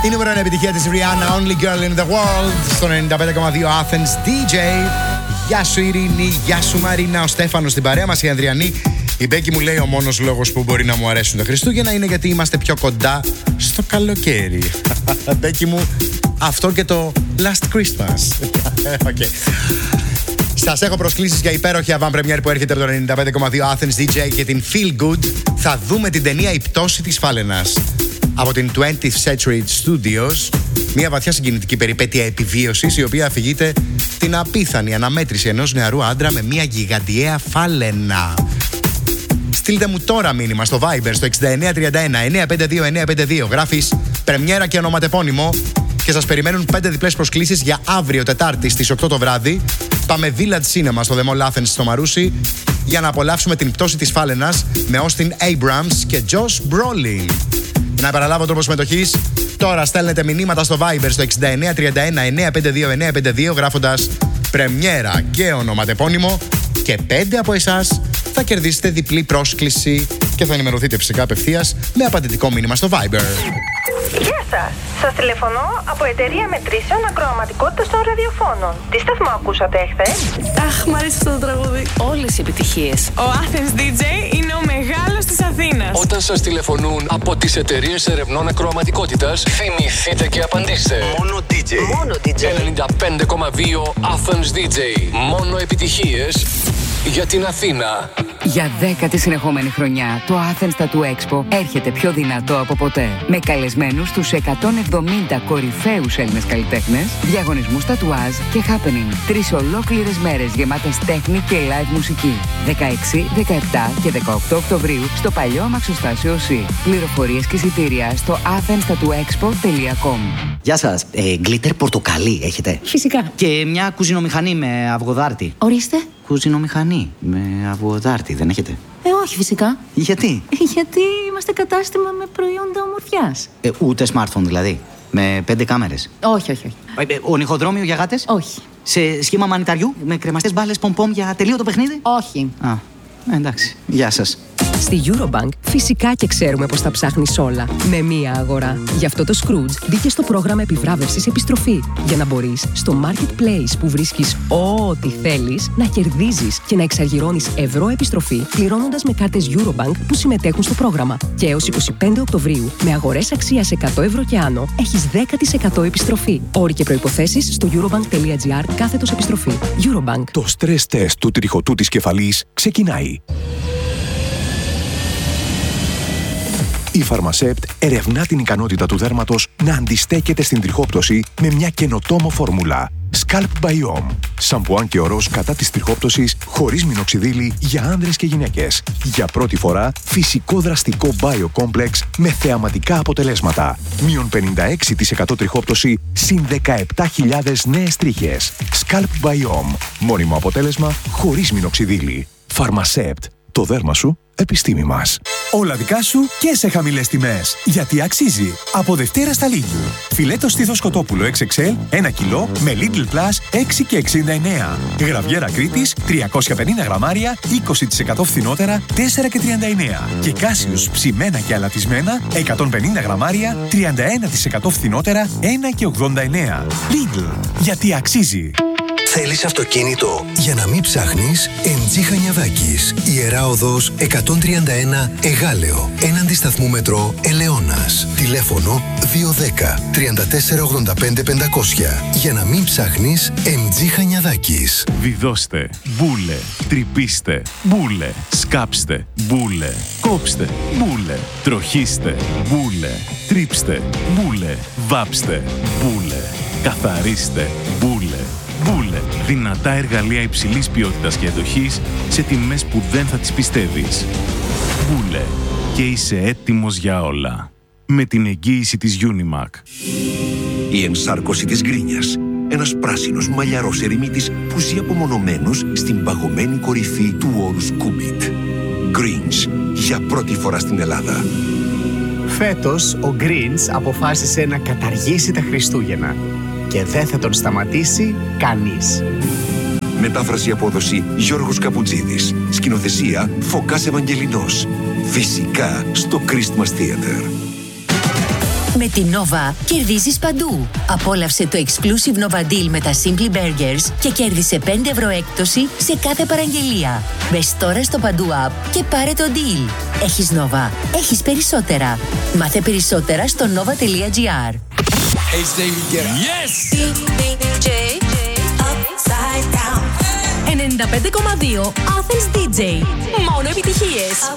Η νούμερο 1 επιτυχία της Rihanna, Only Girl in the World, στο 95,2 Athens DJ. Γεια σου Ειρήνη, γεια σου Μαρίνα, ο Στέφανος στην παρέα μας, η Ανδριανή. Η Μπέκη μου λέει ο μόνος λόγος που μπορεί να μου αρέσουν τα Χριστούγεννα είναι γιατί είμαστε πιο κοντά στο καλοκαίρι. Μπέκη μου, αυτό και το Last Christmas. Okay. Σας έχω προσκλήσεις για υπέροχη avant-premiere που έρχεται από το 95,2 Athens DJ και την Feel Good. Θα δούμε την ταινία «Η πτώση της Φάλαινας» από την 20th Century Studios. Μια βαθιά συγκινητική περιπέτεια επιβίωσης, η οποία αφηγείται την απίθανη αναμέτρηση ενός νεαρού άντρα με μια γιγαντιαία φάλαινα. Στείλτε μου τώρα μήνυμα στο Viber στο 6931-952-952. Γράφεις πρεμιέρα και ονοματεπώνυμο και σας περιμένουν 5 διπλές προσκλήσεις για αύριο Τετάρτη στις 8 το βράδυ. Πάμε Village Cinema στο The Mall Athens στο Μαρούσι για να απολαύσουμε την πτώση της Φάλαινας με Austin Abrams και Josh Brolin. Να επαναλάβω τρόπο συμμετοχής. Τώρα στέλνετε μηνύματα στο Viber στο 6931-952-952 γράφοντας πρεμιέρα και ονοματεπώνυμο και 5 από εσάς θα κερδίσετε διπλή πρόσκληση και θα ενημερωθείτε φυσικά απευθείας με απαντητικό μήνυμα στο Viber. Γεια σας! Σας τηλεφωνώ από εταιρεία μετρήσεων ακροαματικότητας των ραδιοφώνων. Τι σταθμό ακούσατε εχθές? Αχ, μ' αρέσει αυτό το τραγούδι. Όλες οι επιτυχίες. Ο Athens DJ είναι ο μεγάλος της Αθήνας. Όταν σας τηλεφωνούν από τις εταιρείες ερευνών ακροαματικότητας, θυμηθείτε και απαντήστε. Μόνο DJ. Μόνο DJ. 95,2 Athens DJ. Μόνο επιτυχίες για την Αθήνα. Για 10η συνεχόμενη χρονιά, το Athens Tattoo Expo έρχεται πιο δυνατό από ποτέ. Με καλεσμένους τους 170 κορυφαίους Έλληνες καλλιτέχνες, διαγωνισμούς τατουάζ και happening. 3 ολόκληρες μέρες γεμάτες τέχνη και live μουσική. 16, 17 και 18 Οκτωβρίου στο παλιό αμαξοστάσιο C. Πληροφορίες και εισιτήρια στο athenstatooexpo.com. Γεια σας. Γκλίτερ πορτοκαλί έχετε? Φυσικά. Και μια κουζινομηχανή με αυγοδάρτη. Ορίστε. Κουζινομηχανή με αυγοδάρτη δεν έχετε? Όχι φυσικά. Γιατί? Γιατί είμαστε κατάστημα με προϊόντα ομορφιάς. Ούτε smartphone δηλαδή? Με 5 κάμερες? Όχι. Ονυχοδρόμιο για γάτες? Όχι. Σε σχήμα μανιταριού? Με κρεμαστές μπάλες πομ-πομ για τελείωτο παιχνίδι? Όχι. Α, εντάξει. Γεια σας. Στη Eurobank φυσικά και ξέρουμε πως τα ψάχνεις όλα με μία αγορά. Γι' αυτό το Scrooge μπήκε στο πρόγραμμα επιβράβευσης επιστροφή για να μπορείς στο marketplace που βρίσκεις ό,τι θέλεις να κερδίζεις και να εξαργυρώνεις ευρώ επιστροφή πληρώνοντας με κάρτες Eurobank που συμμετέχουν στο πρόγραμμα. Και έως 25 Οκτωβρίου με αγορές αξίας 100 ευρώ και άνω έχεις 10% επιστροφή. Όροι και προϋποθέσεις στο eurobank.gr/επιστροφή. Eurobank. Το stress test του τριχωτού της κεφαλής ξεκινάει. Η Φαρμασέπτ ερευνά την ικανότητα του δέρματος να αντιστέκεται στην τριχόπτωση με μια καινοτόμο φόρμουλα. Scalp Biome. Σαμπουάν και ορός κατά της τριχόπτωσης χωρίς μινοξιδίλη για άνδρες και γυναίκες. Για πρώτη φορά φυσικό δραστικό Biocomplex με θεαματικά αποτελέσματα. Μείον 56% τριχόπτωση συν 17.000 νέες τρίχες. Scalp Biome. Μόνιμο αποτέλεσμα χωρίς μινοξιδίλη. Φαρμασέπτ. Το δέρμα σου, επιστήμη μας. Όλα δικά σου και σε χαμηλές τιμές. Γιατί αξίζει. Από Δευτέρα στα Lidl. Φιλέτο στήθος κοτόπουλο XXL 1 κιλό με Lidl Plus 6 και 69. Γραβιέρα Κρήτης 350 γραμμάρια 20% φθηνότερα 4 και 39. Και Κάσιους ψημένα και αλατισμένα 150 γραμμάρια 31% φθηνότερα 1 και 89. Lidl. Γιατί αξίζει. Θέλεις αυτοκίνητο? Για να μην ψάχνεις, MG Χανιαδάκης. Ιερά Οδός 131 Εγάλεο. Έναντι σταθμού μετρό Ελαιώνας. Τηλέφωνο 210 3485 500. Για να μην ψάχνεις, MG Χανιαδάκης. Βιδώστε, μπούλε, τρυπήστε, μπούλε, σκάψτε, μπούλε, κόψτε, μπούλε, τροχίστε, μπούλε, τρίψτε, μπούλε, βάψτε, μπούλε, καθαρίστε, μπούλε. Μπούλε. Δυνατά εργαλεία υψηλής ποιότητας και εντοχής σε τιμές που δεν θα τις πιστεύεις. Μπούλε. Και είσαι έτοιμος για όλα. Με την εγγύηση της Unimac. Η ενσάρκωση της γκρίνιας. Ένας πράσινος μαλλιαρός ερημίτης που ζει απομονωμένος στην παγωμένη κορυφή του όρους Κούμπιτ. Greens. Για πρώτη φορά στην Ελλάδα. Φέτος ο Greens αποφάσισε να καταργήσει τα Χριστούγεννα. Και δεν θα τον σταματήσει κανείς. Μετάφραση απόδοση Γιώργος Καπουτζίδης. Σκηνοθεσία Φωκάς Ευαγγελινός. Φυσικά στο Christmas Theater. Με την Nova κερδίζεις παντού. Απόλαυσε το exclusive Nova Deal με τα Simply Burgers και κέρδισε 5 ευρώ έκπτωση σε κάθε παραγγελία. Μπες τώρα στο Παντού App και πάρε το deal. Έχεις Nova, έχεις περισσότερα. Μάθε περισσότερα στο nova.gr. Hey, Stevie, get up. Yes! DJ Upside Down 95,2 Athens DJ. Μόνο επιτυχίες.